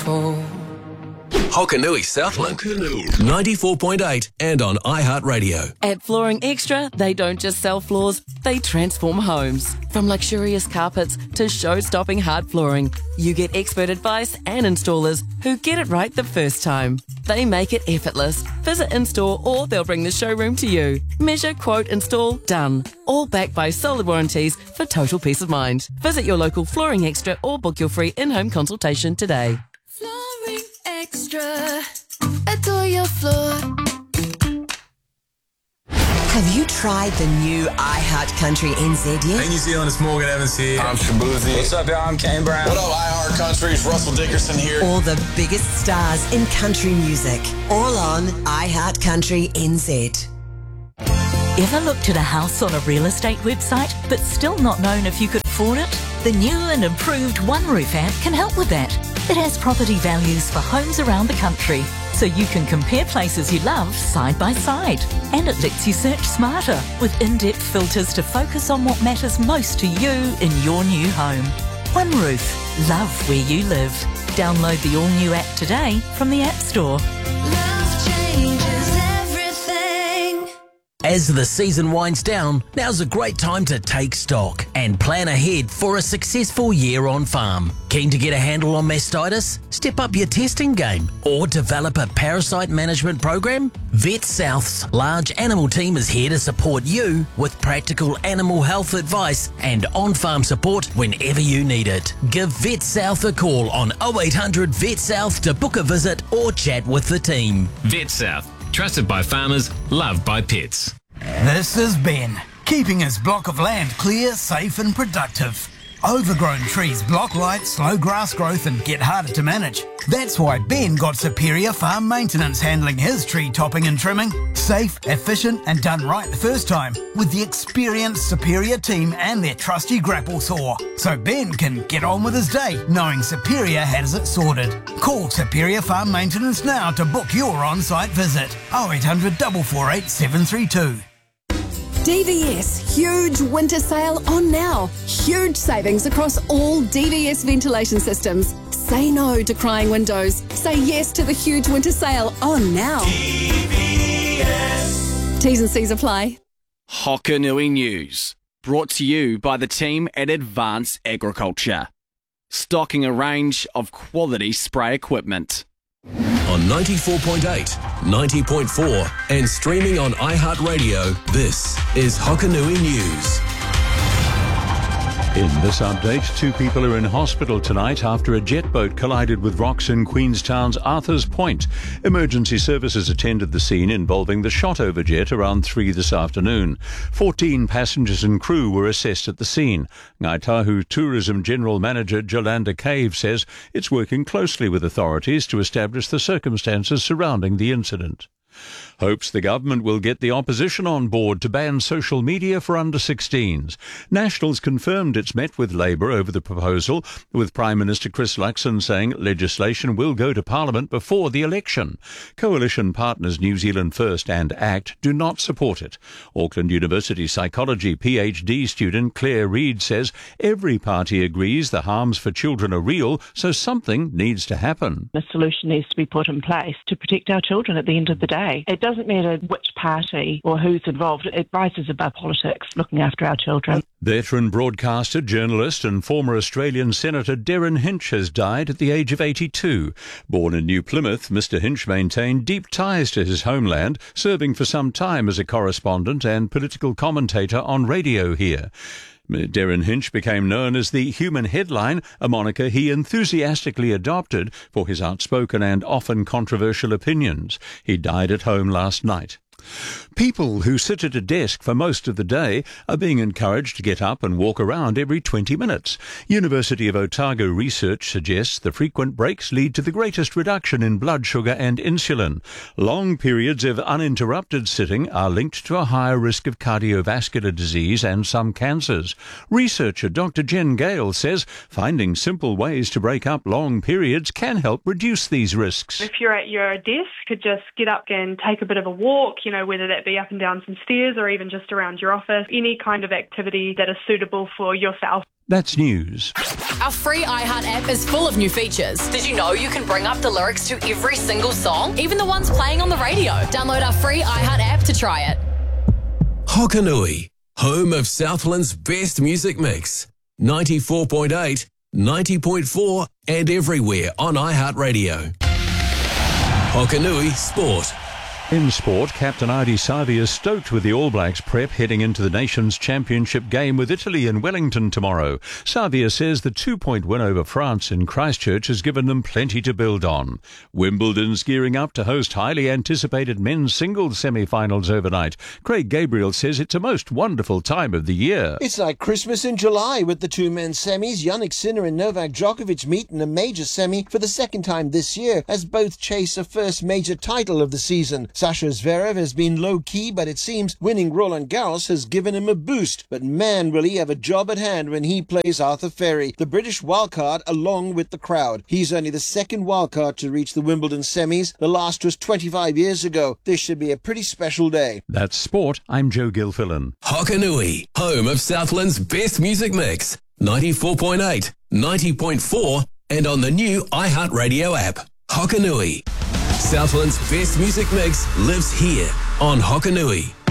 fall. Hokanui Southland, 94.8 and on iHeartRadio. At Flooring Extra, they don't just sell floors, they transform homes. From luxurious carpets to show-stopping hard flooring, you get expert advice and installers who get it right the first time. They make it effortless. Visit in-store or they'll bring the showroom to you. Measure, quote, install, done. All backed by solid warranties for total peace of mind. Visit your local Flooring Extra or book your free in-home consultation today. Flooring Extra. Adore your floor. Have you tried the new iHeart Country NZ yet? Hey New Zealand, it's Morgan Evans here. I'm Shabuzi. What's up, y'all? I'm Kane Brown. What up, iHeart Country? It's Russell Dickerson here. All the biggest stars in country music. All on iHeart Country NZ. Ever looked at a house on a real estate website but still not known if you could afford it? The new and improved OneRoof app can help with that. It has property values for homes around the country, so you can compare places you love side by side. And it lets you search smarter with in-depth filters to focus on what matters most to you in your new home. OneRoof. Love where you live. Download the all-new app today from the App Store. Love changes everything. As the season winds down, now's a great time to take stock and plan ahead for a successful year on farm. Keen to get a handle on mastitis? Step up your testing game or develop a parasite management program? Vet South's large animal team is here to support you with practical animal health advice and on-farm support whenever you need it. Give Vet South a call on 0800 Vet South to book a visit or chat with the team. Vet South. Trusted by farmers, loved by pets. This is Ben, keeping his block of land clear, safe and productive. Overgrown trees block light, slow grass growth and get harder to manage. That's why Ben got Superior Farm Maintenance handling his tree topping and trimming. Safe, efficient and done right the first time with the experienced Superior team and their trusty grapple saw. So Ben can get on with his day knowing Superior has it sorted. Call Superior Farm Maintenance now to book your on-site visit. 0800 448 732. DVS huge winter sale on now. Huge savings across all DVS ventilation systems. Say no to crying windows. Say yes to the huge winter sale on now. DVS. T's and C's apply. Hokanui News, brought to you by the team at Advanced Agriculture. Stocking a range of quality spray equipment. On 94.8, 90.4 and streaming on iHeartRadio, this is Hokanui News. In this update, 2 people are in hospital tonight after a jet boat collided with rocks in Queenstown's Arthur's Point. Emergency services attended the scene involving the Shotover jet around 3 this afternoon. 14 passengers and crew were assessed at the scene. Ngai Tahu Tourism General Manager Jolanda Cave says it's working closely with authorities to establish the circumstances surrounding the incident. Hopes the government will get the opposition on board to ban social media for under-16s. Nationals confirmed it's met with Labour over the proposal, with Prime Minister Chris Luxon saying legislation will go to Parliament before the election. Coalition partners New Zealand First and ACT do not support it. Auckland University psychology PhD student Claire Reid says every party agrees the harms for children are real, so something needs to happen. A solution needs to be put in place to protect our children at the end of the day. It doesn't matter which party or who's involved. It rises above politics, looking after our children. Veteran broadcaster, journalist and former Australian Senator Derryn Hinch has died at the age of 82. Born in New Plymouth, Mr Hinch maintained deep ties to his homeland, serving for some time as a correspondent and political commentator on radio here. Derryn Hinch became known as the Human Headline, a moniker he enthusiastically adopted for his outspoken and often controversial opinions. He died at home last night. People who sit at a desk for most of the day are being encouraged to get up and walk around every 20 minutes. University of Otago research suggests the frequent breaks lead to the greatest reduction in blood sugar and insulin. Long periods of uninterrupted sitting are linked to a higher risk of cardiovascular disease and some cancers. Researcher Dr. Jen Gale says finding simple ways to break up long periods can help reduce these risks. If you're at your desk, you could just get up and take a bit of a walk. whether that be up and down some stairs or even just around your office, any kind of activity that is suitable for yourself. That's news. Our free iHeart app is full of new features. Did you know you can bring up the lyrics to every single song, even the ones playing on the radio? Download our free iHeart app to try it. Hokanui, home of Southland's best music mix. 94.8, 90.4 and everywhere on iHeartRadio. Hokanui Sport. In sport, Captain Ardie Savia is stoked with the All Blacks prep heading into the Nations Championship game with Italy in Wellington tomorrow. Savia says the 2-point win over France in Christchurch has given them plenty to build on. Wimbledon's gearing up to host highly anticipated men's singles semi-finals overnight. Craig Gabriel says it's a most wonderful time of the year. It's like Christmas in July with the two men's semis. Jannik Sinner and Novak Djokovic meet in a major semi for the second time this year as both chase a first major title of the season. Sasha Zverev has been low-key, but it seems winning Roland Garros has given him a boost. But man, will he have a job at hand when he plays Arthur Ferry, the British wildcard, along with the crowd. He's only the second wildcard to reach the Wimbledon semis. The last was 25 years ago. This should be a pretty special day. That's sport. I'm Joe Gilfillan. Hokanui, home of Southland's best music mix. 94.8, 90.4 and on the new iHeartRadio app. Hokanui. Southland's best music mix lives here on Hokanui.